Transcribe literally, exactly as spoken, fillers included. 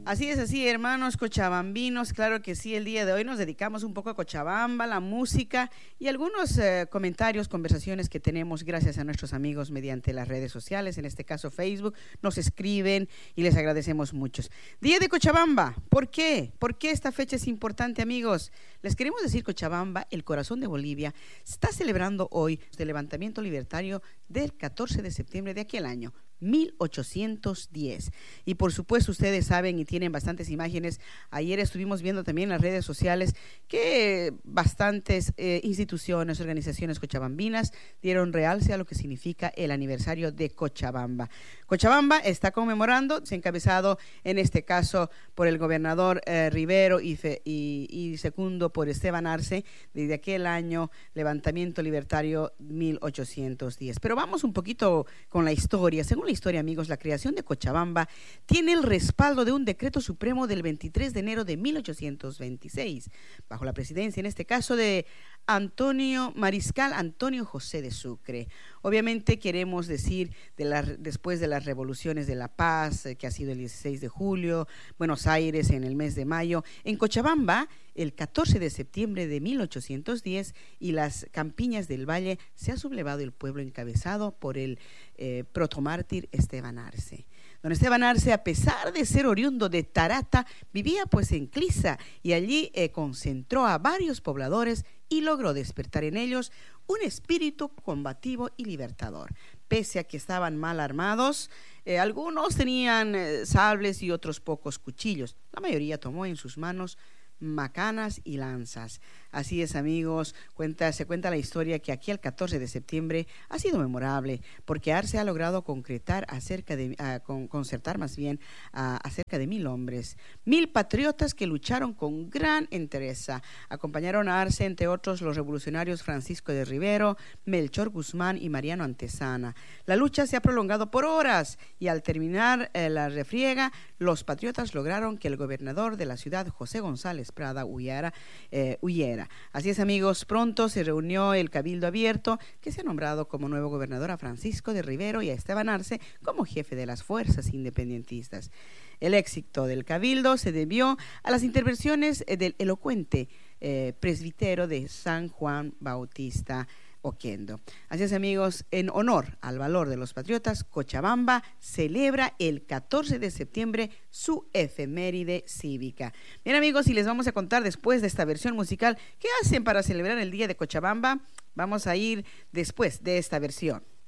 Así es, así, hermanos cochabambinos, claro que sí, el día de hoy nos dedicamos un poco a Cochabamba, la música y algunos eh, comentarios, conversaciones que tenemos gracias a nuestros amigos mediante las redes sociales, en este caso Facebook, nos escriben y les agradecemos mucho. Día de Cochabamba, ¿por qué? ¿Por qué esta fecha es importante, amigos? Les queremos decir, Cochabamba, el corazón de Bolivia, está celebrando hoy el levantamiento libertario del catorce de septiembre de aquel año, mil ochocientos diez. Y por supuesto ustedes saben y tienen bastantes imágenes. Ayer estuvimos viendo también en las redes sociales que bastantes eh, instituciones, organizaciones cochabambinas dieron realce a lo que significa el aniversario de Cochabamba. Cochabamba está conmemorando, se ha encabezado en este caso por el gobernador eh, Rivero y, fe, y, y segundo por Esteban Arce, desde aquel año levantamiento libertario mil ochocientos diez. Pero vamos un poquito con la historia. Según la historia, amigos, la creación de Cochabamba tiene el respaldo de un decreto supremo del veintitrés de enero de mil ochocientos veintiséis, bajo la presidencia, en este caso, de Antonio Mariscal Antonio José de Sucre. Obviamente queremos decir, de la, después de las revoluciones de La Paz, eh, que ha sido el dieciséis de julio, Buenos Aires en el mes de mayo, en Cochabamba, el catorce de septiembre de mil ochocientos diez, y las campiñas del Valle, se ha sublevado el pueblo encabezado por el eh, protomártir Esteban Arce. Don Esteban Arce, a pesar de ser oriundo de Tarata, vivía pues en Clisa y allí eh, concentró a varios pobladores y logró despertar en ellos un espíritu combativo y libertador. Pese a que estaban mal armados, eh, algunos tenían eh, sables y otros pocos cuchillos. La mayoría tomó en sus manos macanas y lanzas. Así es, amigos, cuenta, se cuenta la historia que aquí el catorce de septiembre ha sido memorable porque Arce ha logrado concretar acerca de, uh, con, concertar más bien uh, acerca de mil hombres, mil patriotas que lucharon con gran entereza. Acompañaron a Arce, entre otros, los revolucionarios Francisco de Rivero, Melchor Guzmán y Mariano Antezana. La lucha se ha prolongado por horas y al terminar eh, la refriega, los patriotas lograron que el gobernador de la ciudad, José González Prada, huyera, eh, huyera. Así es, amigos, pronto se reunió el Cabildo Abierto, que se ha nombrado como nuevo gobernador a Francisco de Rivero y a Esteban Arce como jefe de las fuerzas independentistas. El éxito del Cabildo se debió a las intervenciones del elocuente eh, presbítero de San Juan Bautista Oquendo. Así es, amigos, en honor al valor de los patriotas, Cochabamba celebra el catorce de septiembre su efeméride cívica. Bien, amigos, y les vamos a contar después de esta versión musical qué hacen para celebrar el día de Cochabamba. Vamos a ir después de esta versión.